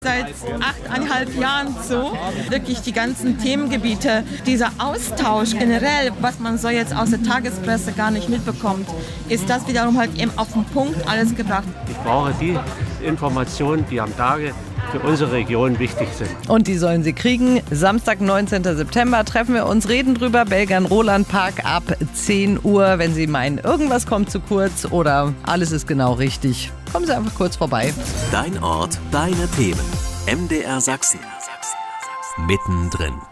Seit 8,5 Jahren so, wirklich die ganzen Themengebiete, dieser Austausch generell, was man so jetzt aus der Tagespresse gar nicht mitbekommt, ist das wiederum halt eben auf den Punkt alles gebracht. Ich brauche die Informationen, die am Tage für unsere Region wichtig sind. Und die sollen Sie kriegen. Samstag, 19. September treffen wir uns, reden drüber. Belgern-Roland-Park ab 10 Uhr. Wenn Sie meinen, irgendwas kommt zu kurz oder alles ist genau richtig, kommen Sie einfach kurz vorbei. Dein Ort, deine Themen. MDR Sachsen. Mittendrin.